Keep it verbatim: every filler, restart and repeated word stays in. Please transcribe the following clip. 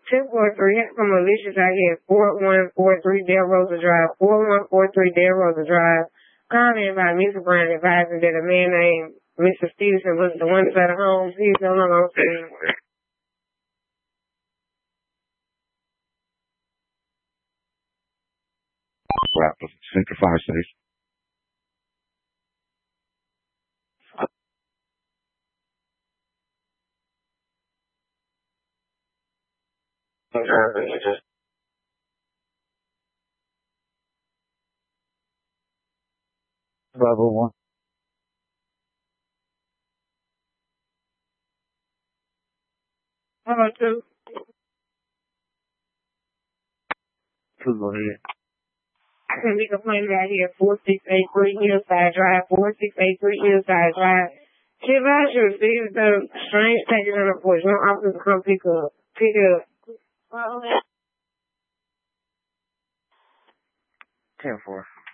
ten four three from Alicia's out here, four one four three Del Rosa Drive, four one four three Del Rosa Drive. Comment about Mister Brown advising that a man named Mister Stevenson was the one side of home. Please don't know I'm saying. Rapper, Central Fire Station. Level one. Hello, two. Two, go ahead. I can be complaining out here, four six eight three Hillside Drive, four six eight three Hillside Drive. Shit, I should see the strange taking on the porch. No officers come pick up. Pick up. Well, ten four.